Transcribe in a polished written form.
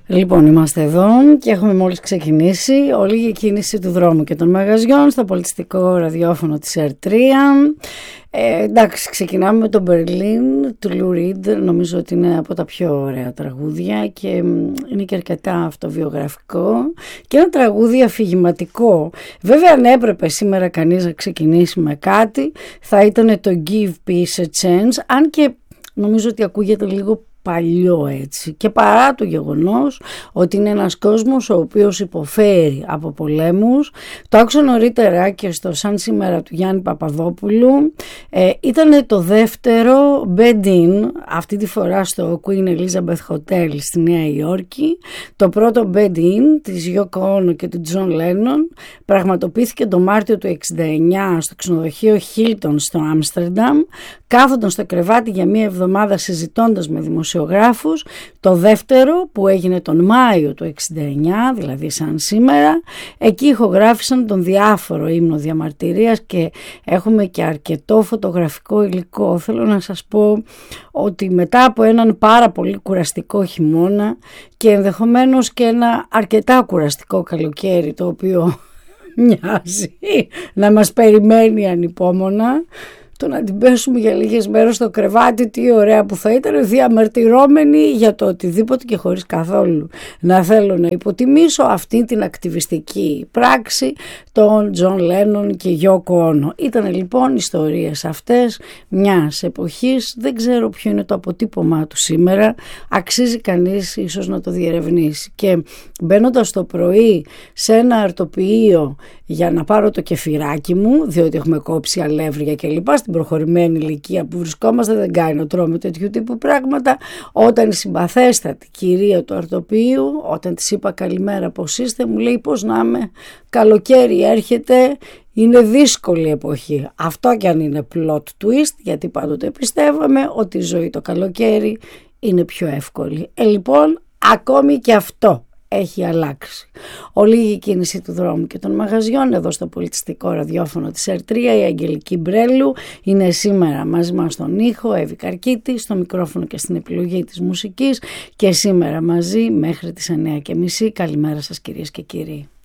Λοιπόν, είμαστε εδώ και έχουμε μόλις ξεκινήσει όλη η κίνηση του δρόμου και των μαγαζιών στο πολιτιστικό ραδιόφωνο της R3. Εντάξει, ξεκινάμε με τον Berlin του Lou Reed. Νομίζω ότι είναι από τα πιο ωραία τραγούδια και είναι και αρκετά αυτοβιογραφικό και ένα τραγούδι αφηγηματικό. Βέβαια, αν έπρεπε σήμερα κανείς να ξεκινήσει με κάτι, θα ήταν το Give Peace a Chance, αν και νομίζω ότι ακούγεται λίγο παλιό έτσι, και παρά το γεγονός ότι είναι ένας κόσμος ο οποίος υποφέρει από πολέμους. Το άκουσα νωρίτερα και στο Σαν σήμερα του Γιάννη Παπαδόπουλου. Ήταν το δεύτερο bed-in, αυτή τη φορά στο Queen Elizabeth Hotel στη Νέα Υόρκη. Το πρώτο bed-in της Yoko Ono και του John Lennon πραγματοποιήθηκε το Μάρτιο του 1969 στο ξενοδοχείο Hilton στο Άμστερνταμ. Κάθονταν στο κρεβάτι για μία εβδομάδα συζητώντας με δημοσιογράφους. Το δεύτερο που έγινε τον Μάιο του 1969, δηλαδή σαν σήμερα, εκεί ηχογράφησαν τον διάφορο ύμνο διαμαρτυρίας και έχουμε και αρκετό φωτογραφικό υλικό. Θέλω να σας πω ότι μετά από έναν πάρα πολύ κουραστικό χειμώνα και ενδεχομένως και ένα αρκετά κουραστικό καλοκαίρι, το οποίο μοιάζει να μας περιμένει ανυπόμονα, το να την πέσουμε για λίγες μέρες στο κρεβάτι, τι ωραία που θα ήταν, διαμαρτυρώμενοι για το οτιδήποτε και χωρίς καθόλου να θέλω να υποτιμήσω αυτή την ακτιβιστική πράξη των John Lennon και Yoko Ono. Ήταν λοιπόν ιστορίες αυτές μιας εποχής, δεν ξέρω ποιο είναι το αποτύπωμά του σήμερα, αξίζει κανείς ίσως να το διερευνήσει. Και μπαίνοντας το πρωί σε ένα αρτοποιείο για να πάρω το κεφιράκι μου, διότι έχουμε κόψει αλεύρια και λοιπά, στην προχωρημένη ηλικία που βρισκόμαστε δεν κάνει να τρώμε τέτοιου τύπου πράγματα, όταν η συμπαθέστατη κυρία του αρτοποιείου, όταν της είπα καλημέρα πώς είστε, μου λέει πώς να είμαι, καλοκαίρι έρχεται, είναι δύσκολη εποχή. Αυτό κι αν είναι plot twist, γιατί πάντοτε πιστεύαμε ότι η ζωή το καλοκαίρι είναι πιο εύκολη. Λοιπόν, ακόμη και αυτό έχει αλλάξει. Όλη η κίνηση του δρόμου και των μαγαζιών εδώ στο πολιτιστικό ραδιόφωνο της R3. Η Αγγελική Μπρέλου είναι σήμερα μαζί μας στον ήχο, Εύη Καρκίτη, στο μικρόφωνο και στην επιλογή της μουσικής, και σήμερα μαζί μέχρι τις 9:30. Καλημέρα σας κυρίες και κύριοι.